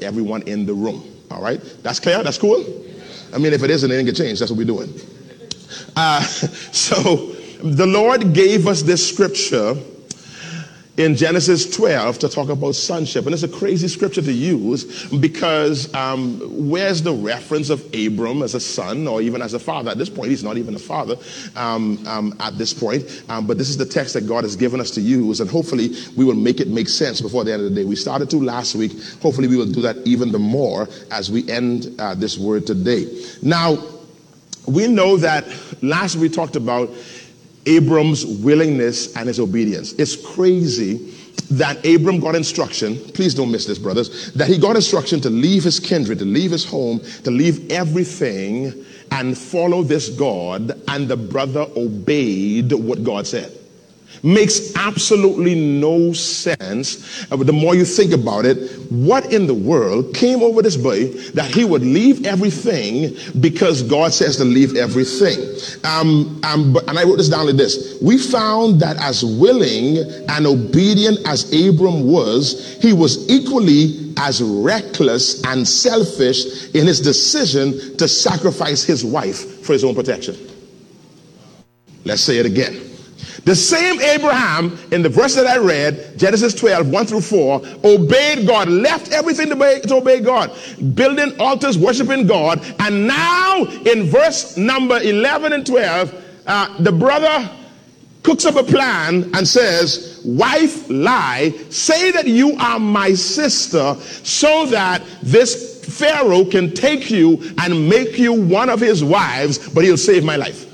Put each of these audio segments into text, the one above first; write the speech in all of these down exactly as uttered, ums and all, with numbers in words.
everyone in the room. All right? That's clear? That's cool? I mean, if it isn't, it ain't get changed. That's what we're doing. Uh, so the Lord gave us this scripture in Genesis twelve to talk about sonship. And it's a crazy scripture to use because um, where's the reference of Abram as a son or even as a father? At this point, he's not even a father um, um, at this point. Um, but this is the text that God has given us to use. And hopefully we will make it make sense before the end of the day. We started to last week. Hopefully we will do that even the more as we end uh, this word today. Now, we know that last week we talked about Abram's willingness and his obedience. It's crazy that Abram got instruction, please don't miss this, brothers, that he got instruction to leave his kindred, to leave his home, to leave everything and follow this God, and the brother obeyed what God said. Makes absolutely no sense. Uh, the more you think about it, what in the world came over this boy that he would leave everything because God says to leave everything? Um, um, but, and I wrote this down like this. We found that as willing and obedient as Abram was, he was equally as reckless and selfish in his decision to sacrifice his wife for his own protection. Let's say it again. The same Abraham in the verse that I read, Genesis twelve, one through four, obeyed God, left everything to obey, to obey God, building altars, worshiping God. And now in verse number eleven and twelve, uh, the brother cooks up a plan and says, wife, lie, say that you are my sister so that this Pharaoh can take you and make you one of his wives, but he'll save my life.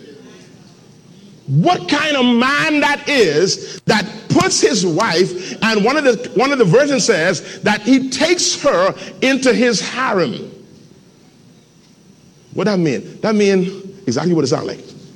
What kind of man that is that puts his wife, and one of the one of the versions says that he takes her into his harem. What that mean? That mean exactly what it sounds like.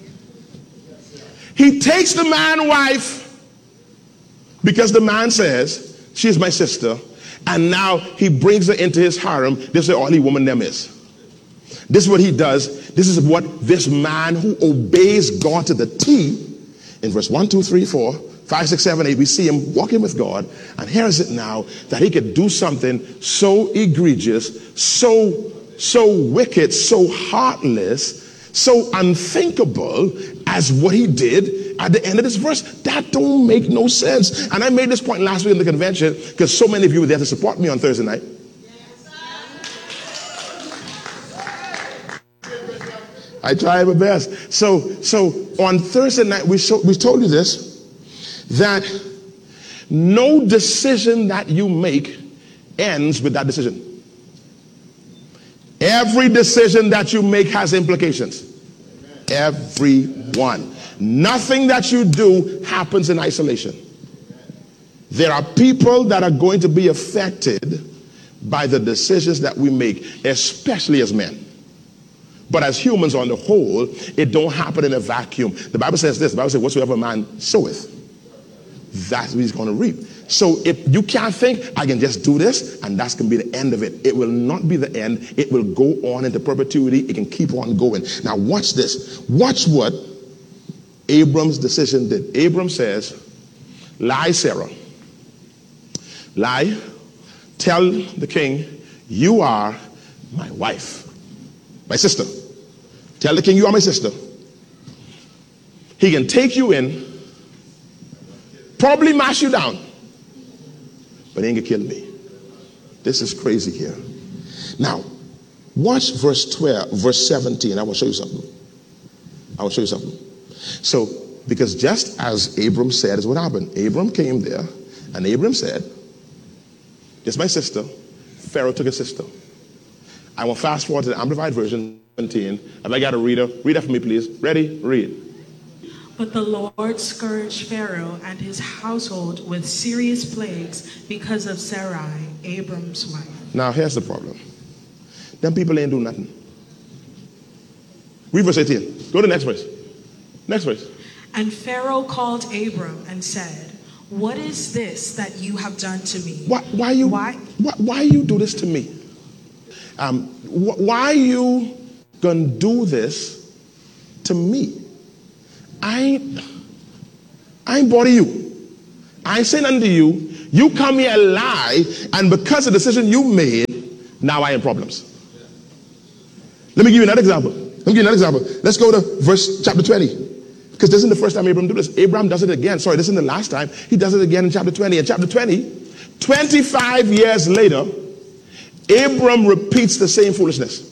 He takes the man's wife because the man says, she's my sister, and now he brings her into his harem. This is all he woman them is. This is what he does. This is what this man who obeys God to the T, in verse one, two, three, four, five, six, seven, eight, we see him walking with God. And here is it now that he could do something so egregious, so, so wicked, so heartless, so unthinkable as what he did at the end of this verse. That don't make no sense. And I made this point last week in the convention because so many of you were there to support me on Thursday night. I tried my best. So, so on Thursday night, we, show, we told you this, that no decision that you make ends with that decision. Every decision that you make has implications. Every one. Nothing that you do happens in isolation. There are people that are going to be affected by the decisions that we make, especially as men. But as humans on the whole, it don't happen in a vacuum. The Bible says this. The Bible says, whatsoever a man soweth, that's what he's going to reap. So if you can't think, I can just do this, and that's going to be the end of it. It will not be the end. It will go on into perpetuity. It can keep on going. Now watch this. Watch what Abram's decision did. Abram says, lie, Sarah. Lie. Tell the king, you are my wife. My sister. Tell the king you are my sister. He can take you in, probably mash you down, but he ain't gonna kill me. This is crazy here. Now, watch verse twelve, verse seventeen. I will show you something. I will show you something. So, because just as Abram said is what happened. Abram came there, and Abram said, this is my sister. Pharaoh took his sister. I will fast forward to the Amplified Version seventeen. Have I got a reader? Read that for me, please. Ready? Read. But the Lord scourged Pharaoh and his household with serious plagues because of Sarai, Abram's wife. Now, here's the problem. Them people ain't do nothing. Read verse eighteen. Go to the next verse. Next verse. And Pharaoh called Abram and said, what is this that you have done to me? Why, why you? Why? Why, why you do this to me? Um, wh- why you gonna do this to me? I ain't, I ain't bother you. I ain't saying unto you. You come here lie, and because of the decision you made, Now I am problems. Let me give you another example. Let me give you another example. Let's go to verse chapter twenty. Because this isn't the first time Abraham did this. Abraham does it again. Sorry, this isn't the last time. He does it again in chapter twenty. In chapter twenty, twenty-five years later, Abram repeats the same foolishness.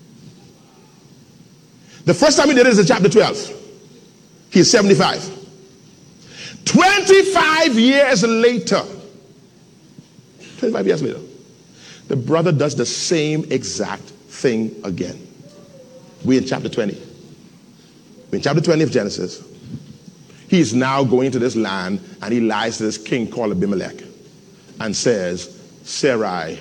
The first time he did it is in chapter twelve. He's seventy-five. twenty-five years later, twenty-five years later, the brother does the same exact thing again. We're in chapter twenty. We're in chapter twenty of Genesis. He is now going to this land and he lies to this king called Abimelech and says, Sarai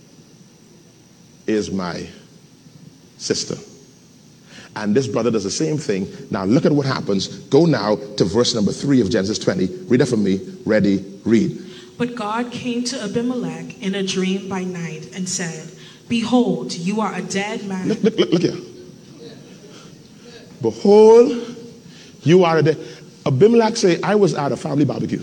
is my sister. And this brother does the same thing. Now look at what happens. Go now to verse number three of Genesis twenty. Read that for me. Ready, read. But God came to Abimelech in a dream by night and said, Behold, you are a dead man. Look, look, look, look here. Behold, you are a dead. Abimelech say, I was at a family barbecue.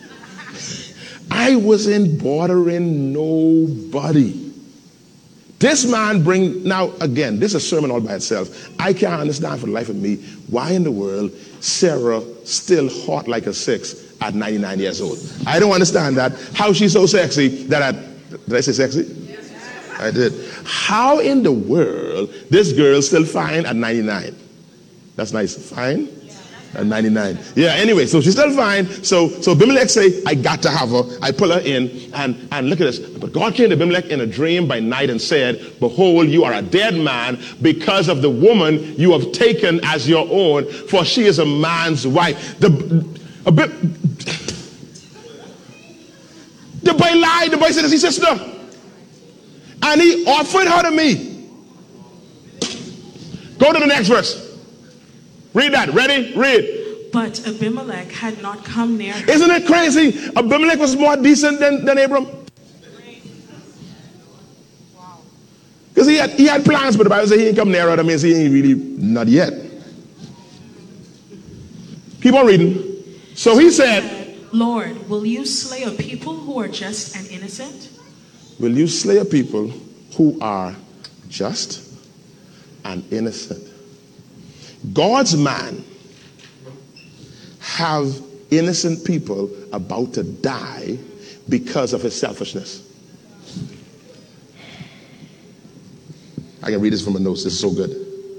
I wasn't bothering nobody. This man bring, now again, this is a sermon all by itself. I can't understand for the life of me why in the world Sarah still hot like a six at ninety-nine years old. I don't understand that. How she's so sexy that I, did I say sexy? Yes. I did. How in the world this girl still fine at ninety-nine? That's nice. Fine? At ninety-nine. Yeah, anyway, so she's still fine. So so Abimelech say, I got to have her. I pull her in, and, and look at this. But God came to Abimelech in a dream by night and said, Behold, you are a dead man because of the woman you have taken as your own, for she is a man's wife. The, a bit, the boy lied. The boy said, it's his sister. And he offered her to me. Go to the next verse. Read that. Ready? Read. But Abimelech had not come near her. Isn't it crazy? Abimelech was more decent than, than Abram. Because he had, he had plans, but the Bible says he ain't come near her. That means he ain't really, not yet. Keep on reading. So he said, Lord, will you slay a people who are just and innocent? Will you slay a people who are just and innocent? God's man have innocent people about to die because of his selfishness. I can read this from my notes. This is so good.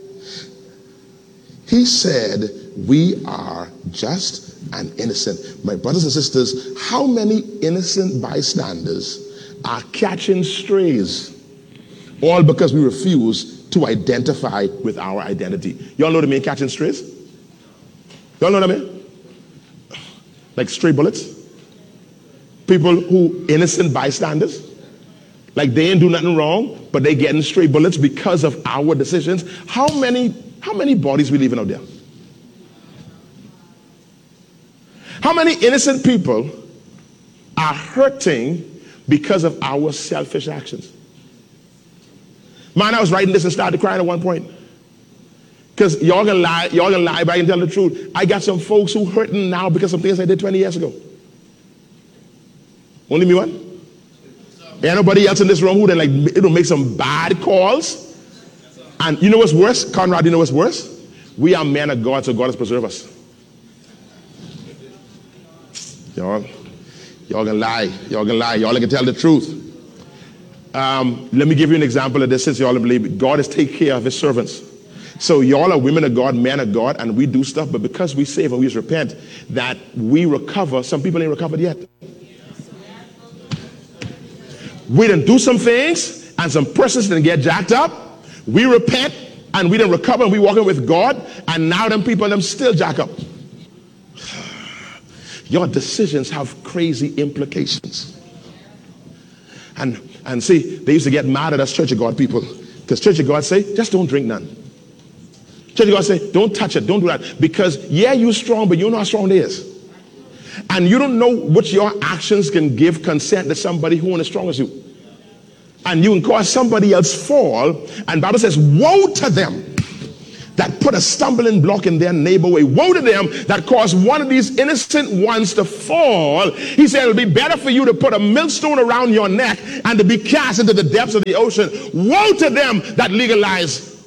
He said, we are just and innocent. My brothers and sisters, how many innocent bystanders are catching strays? All because we refuse to identify with our identity. Y'all know what I mean, catching strays? Y'all know what I mean? Like stray bullets? People who innocent bystanders. Like they ain't do nothing wrong, but they getting stray bullets because of our decisions. How many, how many bodies we leaving out there? How many innocent people are hurting because of our selfish actions? Man, I was writing this and started crying at one point. Because y'all gonna lie, y'all gonna lie, but I can tell the truth. I got some folks who hurting now because of things I did twenty years ago. Only me one? Ain't nobody else in this room who then like it'll make some bad calls. And you know what's worse? Conrad, you know what's worse? We are men of God, so God has preserved us. Y'all, y'all gonna lie. Y'all gonna lie. Y'all can tell the truth. Um, let me give you an example of this since y'all believe it. God is taking care of his servants. So y'all are women of God, men of God, and we do stuff, but because we save and we just repent, that we recover. Some people ain't recovered yet. We didn't do some things, and some persons didn't get jacked up. We repent, and we didn't recover, and we walking with God, and now them people, them still jack up. Your decisions have crazy implications. And and see, they used to get mad at us Church of God people, because Church of God say, just don't drink none. Church of God say, don't touch it, don't do that. Because yeah, you're strong, but you don't know how strong it is. And you don't know what your actions can give consent to somebody who ain't as strong as you. And you can cause somebody else fall. And the Bible says, woe to them that put a stumbling block in their neighbor way. Woe to them that cause one of these innocent ones to fall. He said, it'll be better for you to put a millstone around your neck and to be cast into the depths of the ocean. Woe to them that legalize.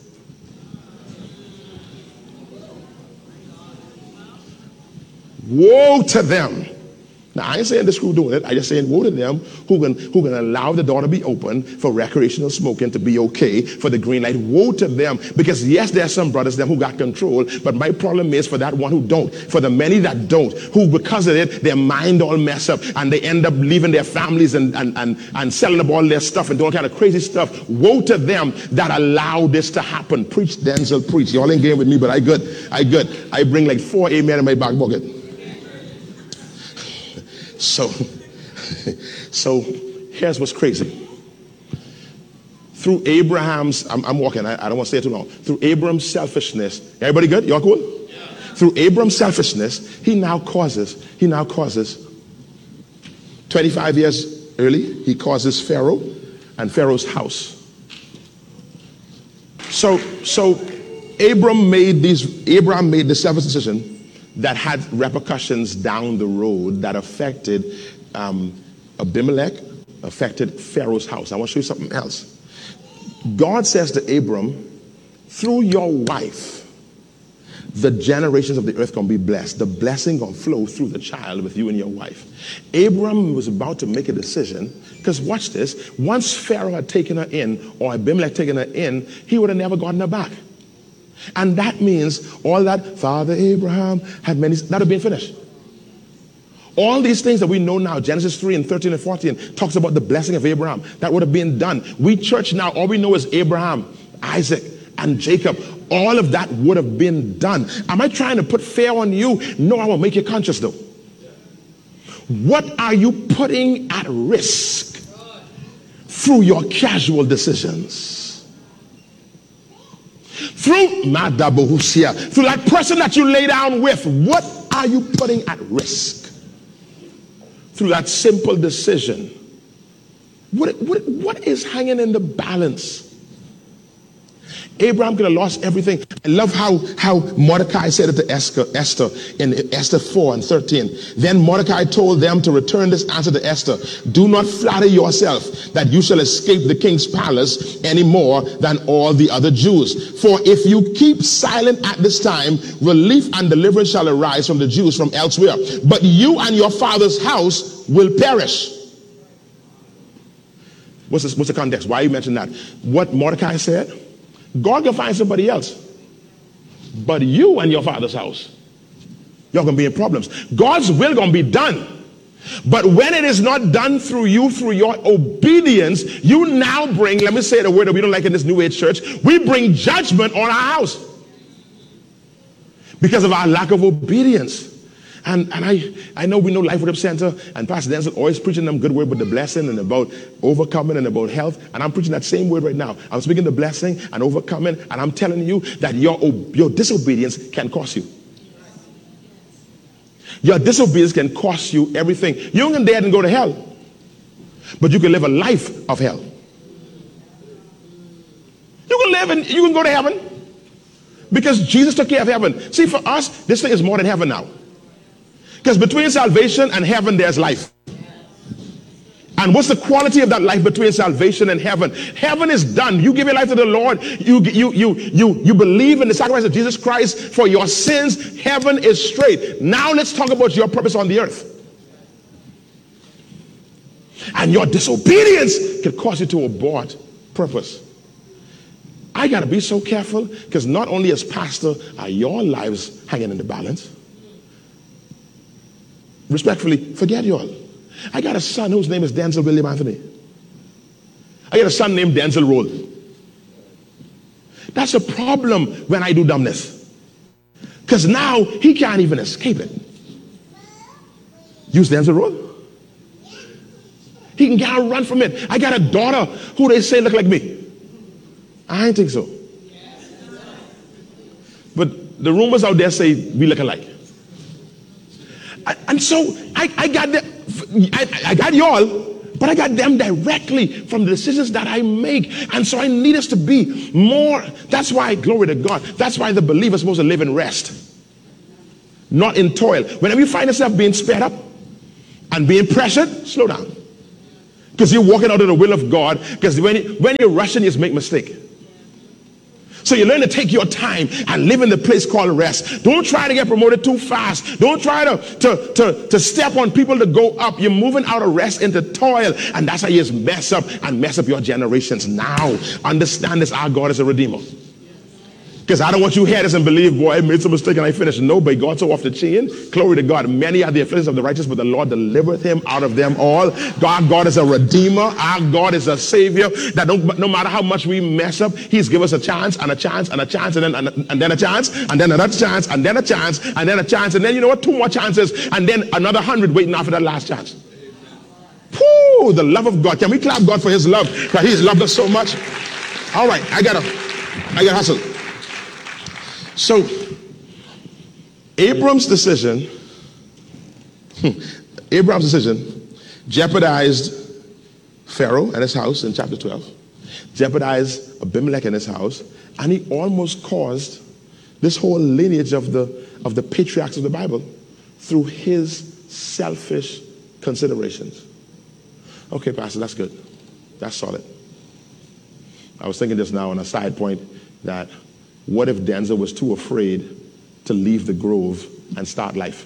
Woe to them. Now, I ain't saying this crew doing it. I just saying woe to them who can, who can allow the door to be open for recreational smoking to be okay, for the green light. Woe to them. Because yes, there are some brothers them who got control, but my problem is for that one who don't. For the many that don't, who because of it, their mind all mess up and they end up leaving their families and, and, and, and selling up all their stuff and doing all kind of crazy stuff. Woe to them that allow this to happen. Preach, Denzel, preach. Y'all ain't game with me, but I good. I good. I bring like four amen in my back pocket. So, so here's what's crazy. Through Abraham's, I'm, I'm walking, I, I don't want to stay too long. Through Abraham's selfishness, everybody good? Y'all cool? Yeah. Through Abraham's selfishness, he now causes, he now causes, twenty-five years early, he causes Pharaoh and Pharaoh's house. So, so Abraham made these, Abraham made the selfish decision that had repercussions down the road that affected um, Abimelech, affected Pharaoh's house. I want to show you something else. God says to Abram, through your wife, the generations of the earth going to be blessed. The blessing going to flow through the child with you and your wife. Abram was about to make a decision, because watch this, once Pharaoh had taken her in, or Abimelech taken her in, he would have never gotten her back. And that means all that Father Abraham had many, that have been finished. All these things that we know now, Genesis three and thirteen and fourteen, talks about the blessing of Abraham. That would have been done. We church now, all we know is Abraham, Isaac, and Jacob. All of that would have been done. Am I trying to put fear on you? No, I will make you conscious though. What are you putting at risk through your casual decisions? Through Madabohusia, through that person that you lay down with, what are you putting at risk? Through that simple decision. What, what, what is hanging in the balance? Abraham could have lost everything. I love how, how Mordecai said it to Esther, Esther in Esther four and thirteen. Then Mordecai told them to return this answer to Esther. Do not flatter yourself that you shall escape the king's palace any more than all the other Jews. For if you keep silent at this time, relief and deliverance shall arise from the Jews from elsewhere. But you and your father's house will perish. What's, this, what's the context? Why you mention that? What Mordecai said? God can find somebody else. But you and your father's house, you're going to be in problems. God's will going to be done. But when it is not done through you, through your obedience, you now bring, let me say the word that we don't like in this New Age church, we bring judgment on our house because of our lack of obedience. And, and I, I know we know Life Worship Center and Pastor Denzel always preaching them good word about the blessing and about overcoming and about health. And I'm preaching that same word right now. I'm speaking the blessing and overcoming, and I'm telling you that your, your disobedience can cost you. Your disobedience can cost you everything. You can dare and go to hell, but you can live a life of hell. You can live and you can go to heaven because Jesus took care of heaven. See, for us, this thing is more than heaven now. Because between salvation and heaven, there's life. And what's the quality of that life between salvation and heaven? Heaven is done. You give your life to the Lord. You, you, you, you, you believe in the sacrifice of Jesus Christ for your sins. Heaven is straight. Now let's talk about your purpose on the earth. And your disobedience can cause you to abort purpose. I got to be so careful, because not only as pastor are your lives hanging in the balance. Respectfully, forget y'all. I got a son whose name is Denzel William Anthony. I got a son named Denzel Roll. That's a problem when I do dumbness. Because now he can't even escape it. Use Denzel Roll. He can can't run from it. I got a daughter who they say look like me. I don't think so. But the rumors out there say we look alike. And so I, I got the, I, I got y'all, but I got them directly from the decisions that I make. And so I need us to be more. That's why, glory to God, that's why the believer is supposed to live in rest, not in toil. Whenever you find yourself being sped up and being pressured, slow down. Because you're walking out of the will of God. Because when, you, when you're rushing, you just make mistake. So you learn to take your time and live in the place called rest. Don't try to get promoted too fast. Don't try to, to, to, to step on people to go up. You're moving out of rest into toil. And that's how you just mess up and mess up your generations. Now, understand this, our God is a redeemer. Because I don't want you to hear this and believe, boy, I made some mistake and I finished. No, but God's so off the chain. Glory to God. Many are the afflictions of the righteous, but the Lord delivereth him out of them all. God, God is a redeemer. Our God is a savior. That don't, no matter how much we mess up, he's given us a chance and a chance and a chance and then, and, and then a chance and then another chance and then a chance and then a chance. And then, you know what? Two more chances and then another hundred waiting after that last chance. Whoo, the love of God. Can we clap God for his love? Because he's loved us so much. All right, I gotta, I gotta hustle. So, Abram's decision, Abraham's decision jeopardized Pharaoh and his house in chapter twelve, jeopardized Abimelech and his house, and he almost caused this whole lineage of the, of the patriarchs of the Bible through his selfish considerations. Okay, Pastor, that's good. That's solid. I was thinking just now on a side point that what if Denzel was too afraid to leave the grove and start life?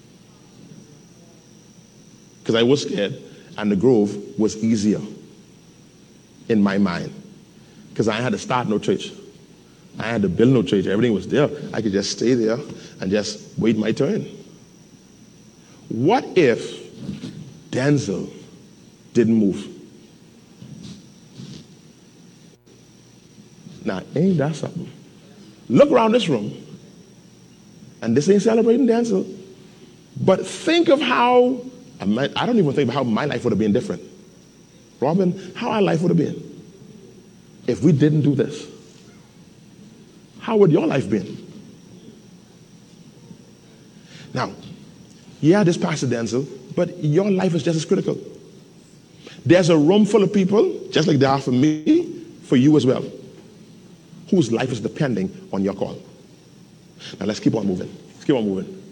Because I was scared, and the grove was easier in my mind. Because I had to start no church. I had to build no church. Everything was there. I could just stay there and just wait my turn. What if Denzel didn't move? Now, ain't that something? Look around this room, and this ain't celebrating Denzel, but think of how, I, might, I don't even think of how my life would have been different. Robin, how our life would have been if we didn't do this. How would your life been? Now, yeah, this Pastor Denzel, but your life is just as critical. There's a room full of people, just like there are for me, for you as well, whose life is depending on your call. Now let's keep on moving. Let's keep on moving.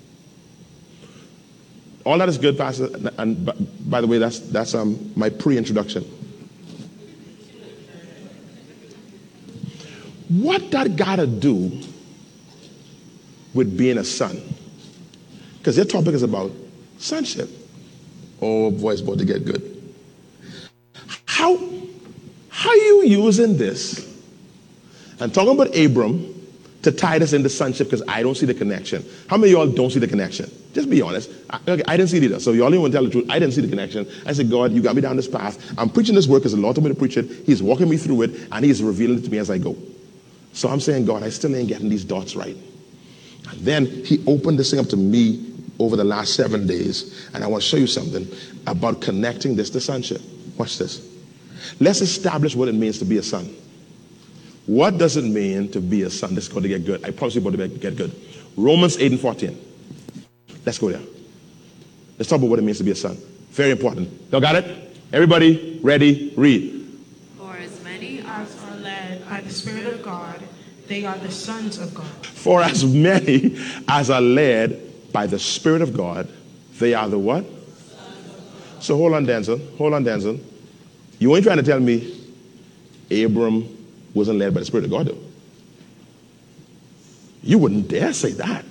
All that is good, Pastor. And by the way, that's that's um, my pre-introduction. What that got to do with being a son? Because their topic is about sonship. Oh, boy, it's about to get good. How, how are you using this? And talking about Abram to tie this into sonship, because I don't see the connection. How many of y'all don't see the connection? Just be honest. I, okay, I didn't see it either. So y'all even want to tell the truth. I didn't see the connection. I said, God, you got me down this path. I'm preaching this word because the Lord told me to preach it. He's walking me through it, and he's revealing it to me as I go. So I'm saying, God, I still ain't getting these dots right. And then he opened this thing up to me over the last seven days, and I want to show you something about connecting this to sonship. Watch this. Let's establish what it means to be a son. What does it mean to be a son? This is going to get good. I promise you it's going to get good. Romans eight and fourteen. Let's go there. Let's talk about what it means to be a son. Very important. Y'all got it? Everybody ready? Read. For as many as are led by the Spirit of God, they are the sons of God. For as many as are led by the Spirit of God, they are the what? So hold on, Denzel. Hold on, Denzel. You ain't trying to tell me Abram wasn't led by the Spirit of God, though. You wouldn't dare say that.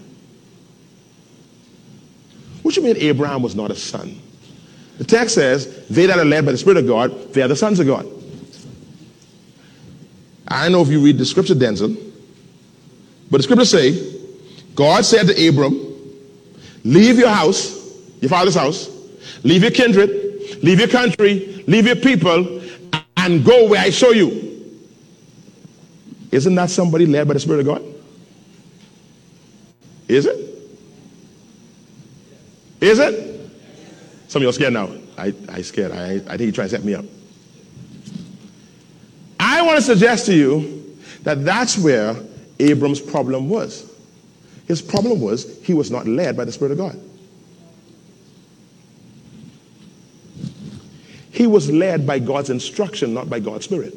What you mean Abraham was not a son? The text says, they that are led by the Spirit of God, they are the sons of God. I don't know if you read the scripture, Denzel, but the scriptures say, God said to Abram, leave your house, your father's house, leave your kindred, leave your country, leave your people, and go where I show you. Isn't that somebody led by the Spirit of God? Is it? Is it? Some of you are scared now. I, I scared. I, I think you're trying to set me up. I want to suggest to you that that's where Abram's problem was. His problem was he was not led by the Spirit of God. he was led by God's instruction, not by God's Spirit.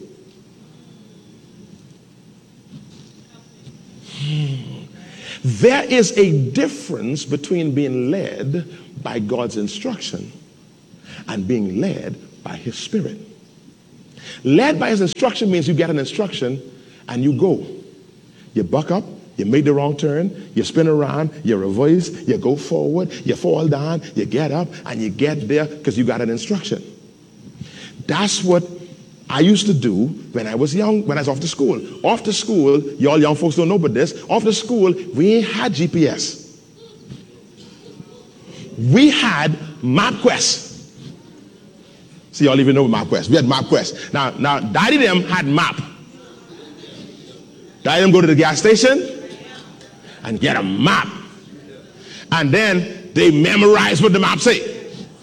There is a difference between being led by God's instruction and being led by his Spirit. Led by his instruction means you get an instruction and you go. You buck up, you make the wrong turn, you spin around, you reverse, you go forward, you fall down, you get up, and you get there because you got an instruction. That's what I used to do when I was young, when I was off to school. Off to school, y'all young folks don't know about this, off to school, we ain't had G P S. We had MapQuest. See, y'all even know MapQuest. We had MapQuest. Now, now, Daddy them had map. Daddy them go to the gas station and get a map. And then they memorize what the map say.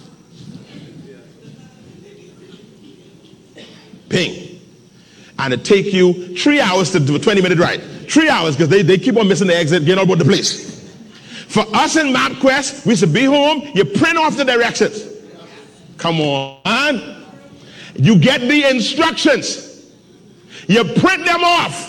Ping. And it take you three hours to do a twenty minute ride. Three hours because they, they keep on missing the exit, getting all about the place. For us in MapQuest, we should be home, you print off the directions. Come on. You get the instructions. You print them off.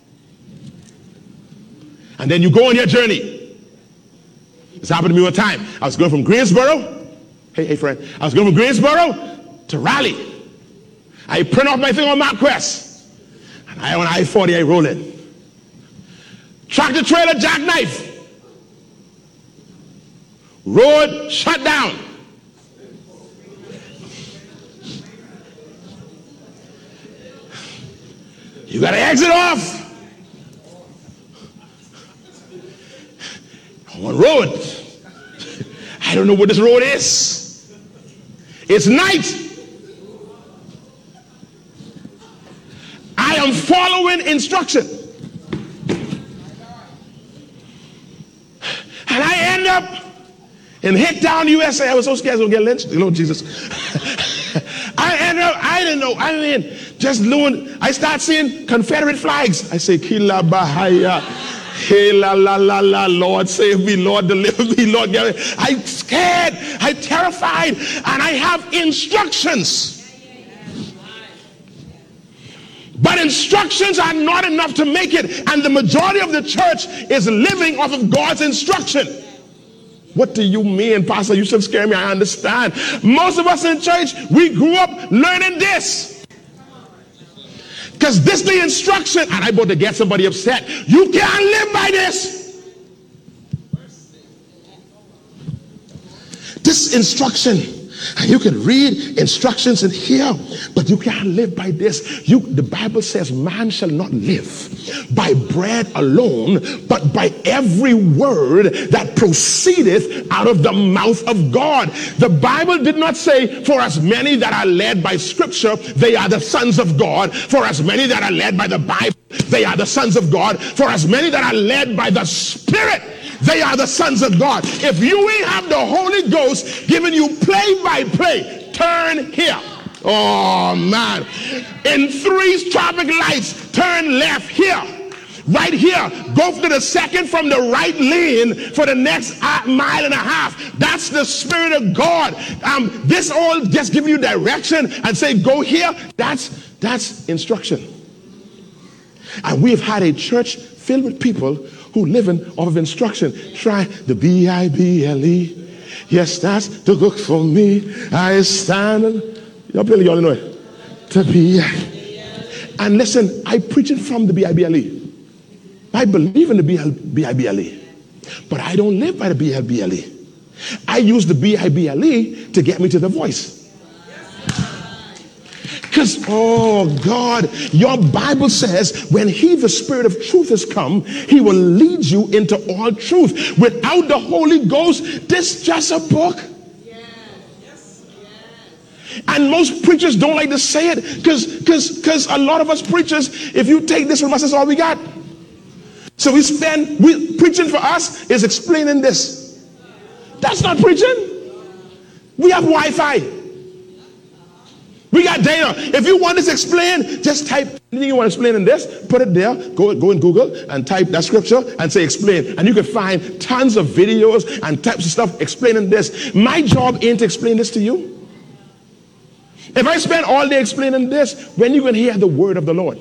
And then you go on your journey. This happened to me one time. I was going from Greensboro. Hey, hey, friend. I was going from Greensboro to Raleigh. I print off my thing on MapQuest. And I on I forty, I roll in. Tractor trailer jackknife. Road shut down. You got to exit off. On road. I don't know what this road is. It's night. I am following instruction. And I end up in Hicktown, U S A. I was so scared I was going to get lynched. Lord Jesus. I end up, I didn't know. I mean, just doing, I start seeing Confederate flags. I say, Kila Bahaya. Hey, la, la, la, la, Lord, save me, Lord, deliver me, Lord. Get me. I'm scared, I'm terrified, and I have instructions. But instructions are not enough to make it, and the majority of the church is living off of God's instruction. What do you mean, Pastor? You should scare me. I understand. Most of us in church, we grew up learning this. Because this is the instruction, and I about to get somebody upset. You can't live by this. This instruction, and you can read instructions in here, but you can't live by this. You, the Bible says, man shall not live by bread alone, but by every word that proceedeth out of the mouth of God. The Bible did not say, for as many that are led by Scripture, they are the sons of God. For as many that are led by the Bible, they are the sons of God. For as many that are led by the Spirit, they are the sons of God. If you ain't have the Holy Ghost giving you play by play, turn here. Oh man. In three traffic lights, turn left here. Right here. Go to the second from the right lane for the next mile and a half. That's the Spirit of God. Um, this all just giving you direction and say go here. That's that's instruction. And we've had a church filled with people who living off of instruction. Try the B I B L E. Yes, that's the book for me. I stand. Y'all barely y'all know it. To be. And listen, I preaching from the B I B L E. I believe in the B I B L E. But I don't live by the B I B L E. I use the B I B L E to get me to the voice. Because, oh God, your Bible says when he, the Spirit of truth, has come, he will lead you into all truth. Without the Holy Ghost, this is just a book. And most preachers don't like to say it because because because a lot of us preachers, if you take this from us, that's all we got. So we spend, we, preaching for us is explaining this. That's not preaching. We have Wi-Fi. We got data. If you want this explained, just type anything you want to explain in this, put it there, go, go in Google and type that scripture and say explain. And you can find tons of videos and types of stuff explaining this. My job ain't to explain this to you. If I spend all day explaining this, when you can hear the word of the Lord?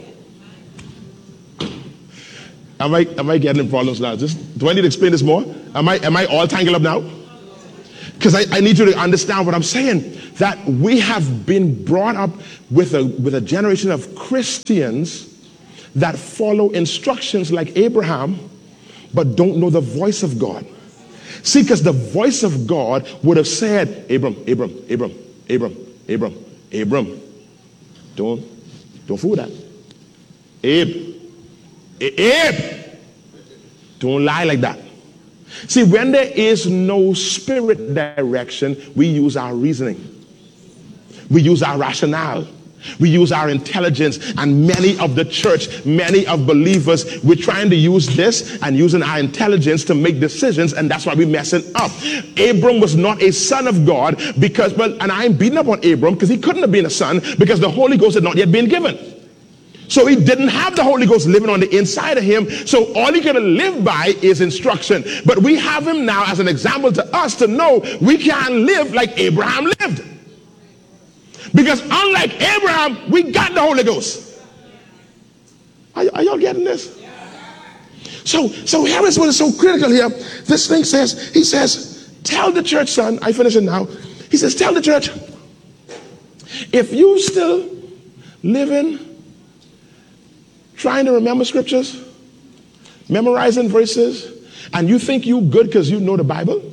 Am I, am I getting in problems now? Just, do I need to explain this more? Am I, am I all tangled up now? Because I, I need you to understand what I'm saying. That we have been brought up with a, with a generation of Christians that follow instructions like Abraham, but don't know the voice of God. See, because the voice of God would have said, Abram, Abram, Abram, Abram, Abram, Abram, don't, don't fool that. Abe, Abe, don't lie like that. See, when there is no spirit direction, we use our reasoning. We use our rationale. We use our intelligence. And many of the church, many of believers, we're trying to use this and using our intelligence to make decisions, and that's why we're messing up. Abram was not a son of God because, well, and I ain't beating up on Abram because he couldn't have been a son because the Holy Ghost had not yet been given. So he didn't have the Holy Ghost living on the inside of him. So all he could live by is instruction. But we have him now as an example to us to know we can't live like Abraham lived. Because unlike Abraham, we got the Holy Ghost. Are, are y'all getting this? So, so here is what is so critical here. This thing says, he says, tell the church, son, I finish it now. He says, tell the church, if you still living, trying to remember scriptures, memorizing verses, and you think you good because you know the Bible,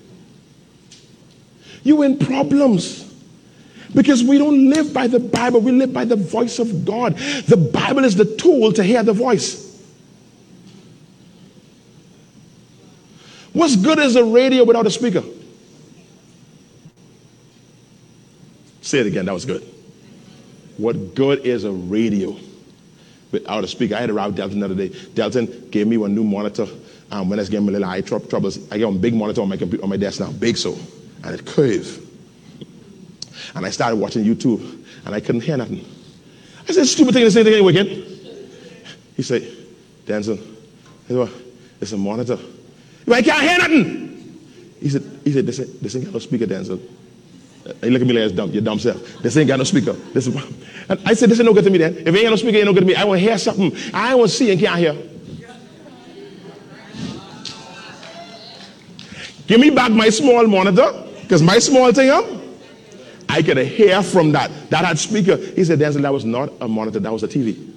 you in problems. Because we don't live by the Bible, we live by the voice of God. The Bible is the tool to hear the voice. What's good is a radio without a speaker? Say it again, that was good. What good is a radio without a speaker? I had to route Delton the other day. Delton gave me one new monitor. Um, when I was getting my little eye troubles, I got a big monitor on my computer, on my desk now, big so, and it curves. And I started watching YouTube, and I couldn't hear nothing. I said, stupid thing, the same thing anyway, again. He said, Denzel, it's a monitor. I can't hear nothing. He said, he said, this ain't, this ain't got no speaker, Denzel. He looked at me like, it's dumb, your dumb self. This ain't got no speaker. This is, and I said, this ain't no good to me then. If it ain't got no speaker, it ain't no good to me. I want to hear something. I want to see and can't hear. Give me back my small monitor, because my small thing up, I could hear from that. That had speaker. He said, Denzel, that was not a monitor, that was a T V.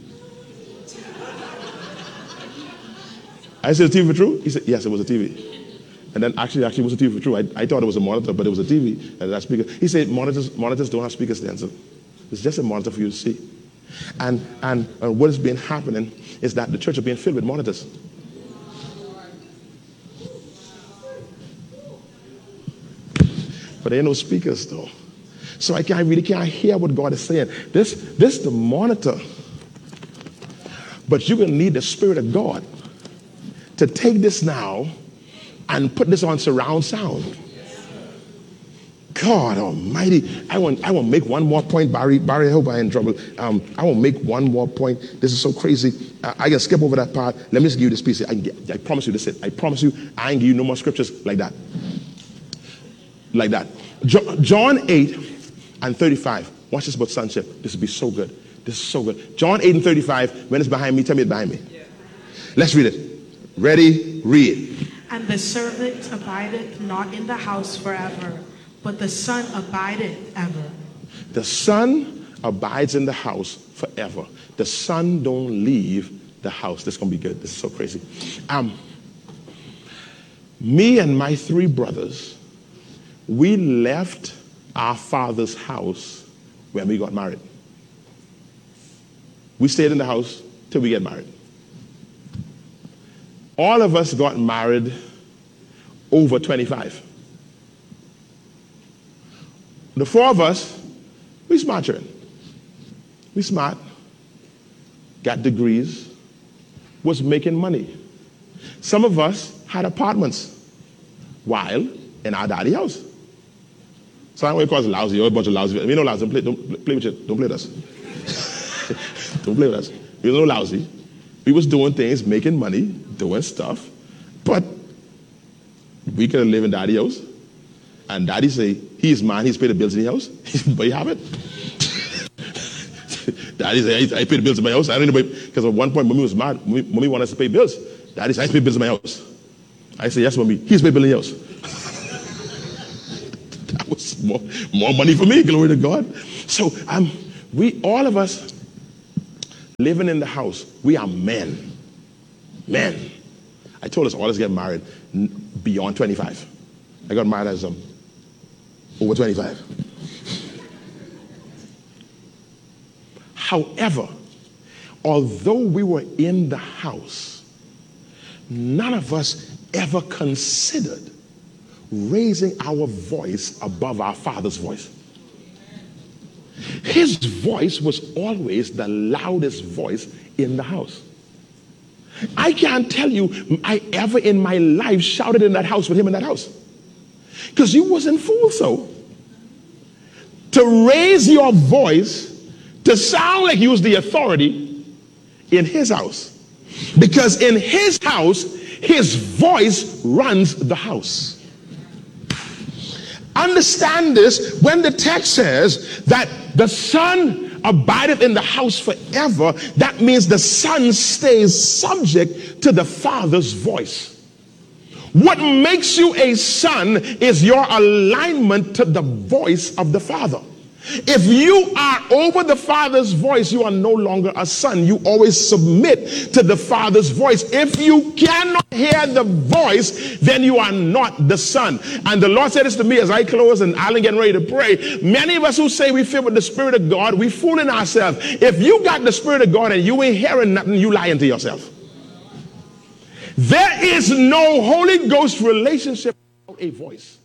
I said, T V for true? He said, yes, it was a T V. And then actually, actually it was a T V for true. I, I thought it was a monitor, but it was a T V and that speaker. He said, monitors, monitors don't have speakers, Denzel. It's just a monitor for you to see. And, and uh, what has been happening is that the church is being filled with monitors. But there ain't no speakers though. So I, can't, I really can't hear what God is saying. This, this is the monitor. But you're going to need the Spirit of God to take this now and put this on surround sound. God almighty. I want I want to make one more point, Barry. Barry, I hope I ain't in trouble. Um, I want to make one more point. This is so crazy. Uh, I can skip over that part. Let me just give you this piece. I, can get, I promise you this. I promise you I ain't give you no more scriptures like that. Like that. Jo- John eight and thirty-five. Watch this about sonship. This will be so good. This is so good. John eight and thirty-five. When it's behind me, tell me it's behind me. Yeah. Let's read it. Ready? Read. And the servant abideth not in the house forever, but the Son abideth ever. The Son abides in the house forever. The Son don't leave the house. This is going to be good. This is so crazy. Um, me and my three brothers, we left our father's house when we got married. We stayed in the house till we get married. All of us got married over twenty-five. The four of us, we smart children. We smart, got degrees, was making money. Some of us had apartments while in our daddy house. So I don't want to call us lousy, or a bunch of lousy. We know lousy. Don't play, don't play with you. Don't play with us. Don't play with us. We know lousy. We was doing things, making money, doing stuff, but we could have lived in daddy house. And daddy say, he's man, he's paid the bills in the house. But you have it. Daddy said, I, I pay the bills in my house. I don't know, because at one point, mommy was mad. Mommy, mommy wanted us to pay bills. Daddy said, I pay bills in my house. I said, yes, mommy. He's paying bills in your house. That was more, more money for me. Glory to God. So um, we, all of us living in the house, we are men. Men. I told us all let's get married beyond twenty-five. I got married as um, over twenty-five. However, although we were in the house, none of us ever considered raising our voice above our Father's voice. His voice was always the loudest voice in the house. I can't tell you I ever in my life shouted in that house with him in that house. Because you wasn't fooled so. To raise your voice to sound like you was the authority in his house. Because in his house, his voice runs the house. Understand this, when the text says that the Son abideth in the house forever, that means the Son stays subject to the Father's voice. What makes you a son is your alignment to the voice of the Father. If you are over the Father's voice, you are no longer a son. You always submit to the Father's voice. If you cannot hear the voice, then you are not the son. And the Lord said this to me as I close and Alan getting ready to pray. Many of us who say we filled with the Spirit of God, we fooling ourselves. If you got the Spirit of God and you ain't hearing nothing, you lying to yourself. There is no Holy Ghost relationship without a voice.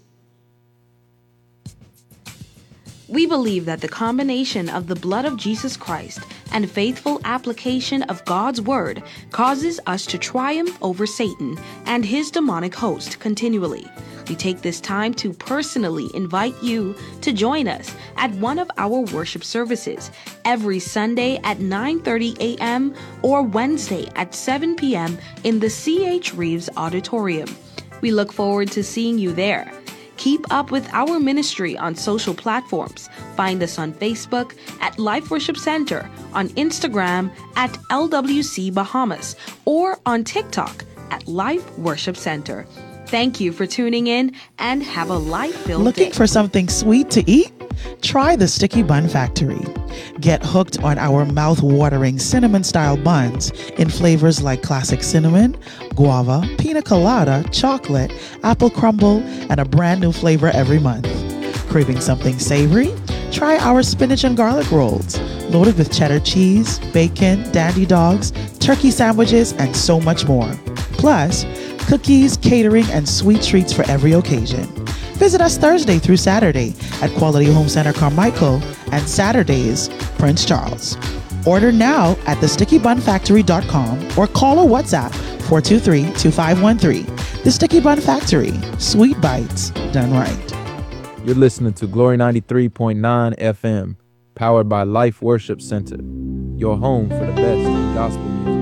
We believe that the combination of the blood of Jesus Christ and faithful application of God's word causes us to triumph over Satan and his demonic host continually. We take this time to personally invite you to join us at one of our worship services every Sunday at nine thirty a.m. or Wednesday at seven p.m. in the C H Reeves Auditorium. We look forward to seeing you there. Keep up with our ministry on social platforms. Find us on Facebook at Life Worship Center, on Instagram at L W C Bahamas, or on TikTok at Life Worship Center. Thank you for tuning in and have a life-filled day. Looking for something sweet to eat? Try the Sticky Bun Factory. Get hooked on our mouth-watering cinnamon-style buns in flavors like classic cinnamon, guava, pina colada, chocolate, apple crumble, and a brand new flavor every month. Craving something savory? Try our spinach and garlic rolls, loaded with cheddar cheese, bacon, dandy dogs, turkey sandwiches, and so much more. Plus, cookies, catering, and sweet treats for every occasion. Visit us Thursday through Saturday at Quality Home Center Carmichael and Saturdays, Prince Charles. Order now at the sticky bun factory dot com or call or WhatsApp four two three, two five one three. The Sticky Bun Factory, sweet bites done right. You're listening to Glory ninety-three point nine F M, powered by Life Worship Center, your home for the best in gospel music.